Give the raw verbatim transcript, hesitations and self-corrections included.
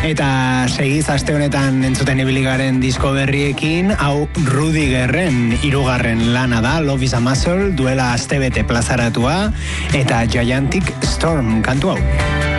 Eta segiz aste honetan entzuten ibili garen disko berriekin, hau Rudigerren hirugarren lana da, Love is a Muscle, duela astebete plazaratua, eta Gigantic Storm kantu hau.